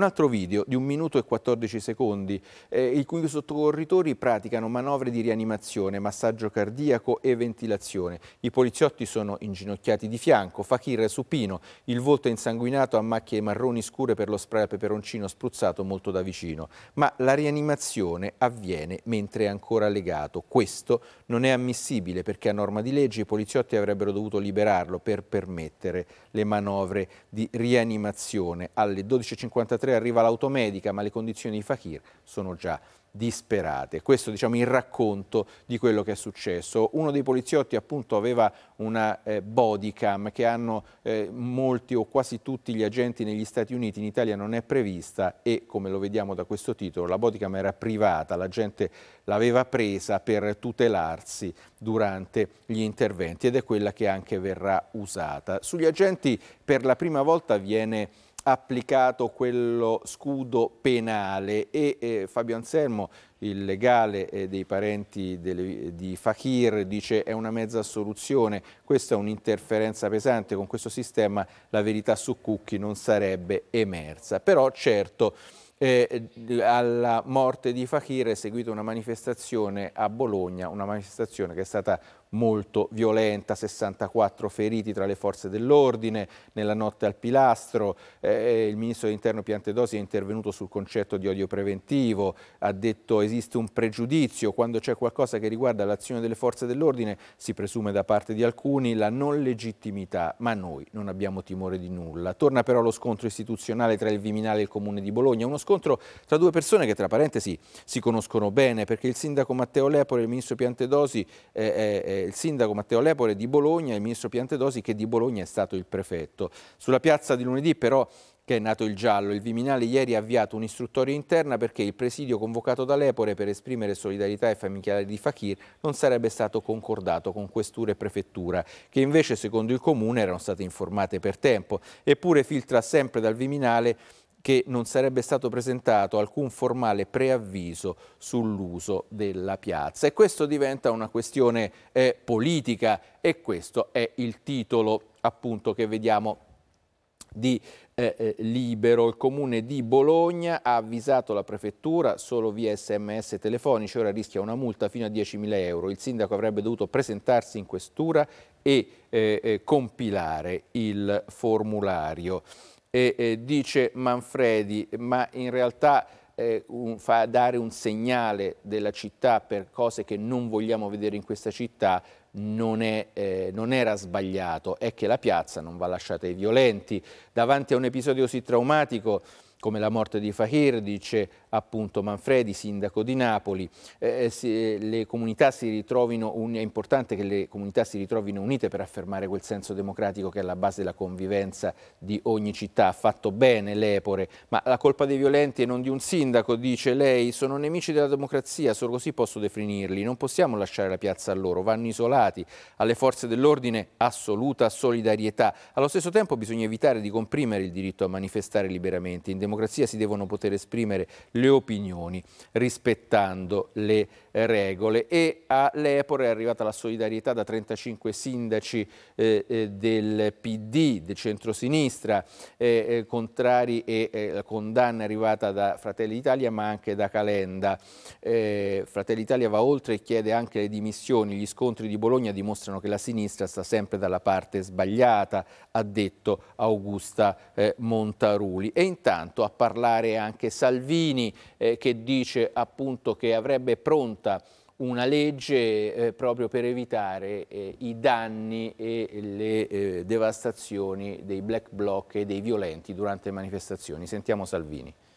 un altro video di 1 minuto e 14 secondi in cui i soccorritori praticano manovre di rianimazione, massaggio cardiaco e ventilazione. I poliziotti sono inginocchiati di fianco, Fakir è supino, il volto è insanguinato a macchie marroni scure per lo spray a peperoncino spruzzato molto da vicino. Ma la rianimazione avviene mentre è ancora legato. Questo non è ammissibile perché a norma di legge i poliziotti avrebbero dovuto liberarlo per permettere le manovre di rianimazione. Alle 12.53 arriva l'automedica, ma le condizioni di Fakir sono già disperate. Questo, diciamo, il racconto di quello che è successo. Uno dei poliziotti appunto aveva una bodycam che hanno molti o quasi tutti gli agenti negli Stati Uniti, in Italia non è prevista e, come lo vediamo da questo titolo, la bodycam era privata, la gente l'aveva presa per tutelarsi durante gli interventi ed è quella che anche verrà usata. Sugli agenti per la prima volta viene applicato quello scudo penale e Fabio Anselmo, il legale dei parenti di Fakir, dice è una mezza assoluzione, questa è un'interferenza pesante, con questo sistema la verità su Cucchi non sarebbe emersa. Però certo alla morte di Fakir è seguita una manifestazione a Bologna, una manifestazione che è stata molto violenta, 64 feriti tra le forze dell'ordine, nella notte al Pilastro, il ministro dell'Interno Piantedosi è intervenuto sul concetto di odio preventivo, ha detto esiste un pregiudizio, quando c'è qualcosa che riguarda l'azione delle forze dell'ordine si presume da parte di alcuni la non legittimità, ma noi non abbiamo timore di nulla. Torna però lo scontro istituzionale tra il Viminale e il Comune di Bologna, uno scontro tra due persone che tra parentesi si conoscono bene, perché il sindaco Matteo Lepore e il ministro Piantedosi il sindaco Matteo Lepore di Bologna e il ministro Piantedosi che di Bologna è stato il prefetto. Sulla piazza di lunedì però che è nato il giallo, il Viminale ieri ha avviato un'istruttoria interna perché il presidio convocato da Lepore per esprimere solidarietà ai familiari di Fakir non sarebbe stato concordato con questura e prefettura, che invece secondo il comune erano state informate per tempo. Eppure filtra sempre dal Viminale che non sarebbe stato presentato alcun formale preavviso sull'uso della piazza. E questo diventa una questione politica e questo è il titolo appunto che vediamo di Libero. Il comune di Bologna ha avvisato la prefettura solo via SMS telefonici, ora rischia una multa fino a 10.000 euro. Il sindaco avrebbe dovuto presentarsi in questura e compilare il formulario. Dice Manfredi, ma in realtà fa dare un segnale della città per cose che non vogliamo vedere in questa città, non era sbagliato, è che la piazza non va lasciata ai violenti. Davanti a un episodio così traumatico come la morte di Fakir, dice appunto Manfredi, sindaco di Napoli, le comunità si ritrovino, è importante che le comunità si ritrovino unite per affermare quel senso democratico che è alla base della convivenza di ogni città. Ha fatto bene Lepore, ma la colpa dei violenti è non di un sindaco, dice lei, sono nemici della democrazia, solo così posso definirli, non possiamo lasciare la piazza a loro, vanno isolati. Alle forze dell'ordine assoluta solidarietà. Allo stesso tempo bisogna evitare di comprimere il diritto a manifestare liberamente. In democrazia si devono poter esprimere le opinioni rispettando le regole e a Lepore è arrivata la solidarietà da 35 sindaci del PD, del centrosinistra, contrari e la condanna è arrivata da Fratelli d'Italia ma anche da Calenda. Fratelli d'Italia va oltre e chiede anche le dimissioni. Gli scontri di Bologna dimostrano che la sinistra sta sempre dalla parte sbagliata, ha detto Augusta Montaruli. E intanto a parlare anche Salvini che dice appunto che avrebbe pronta una legge proprio per evitare i danni e le devastazioni dei black bloc e dei violenti durante le manifestazioni. Sentiamo Salvini.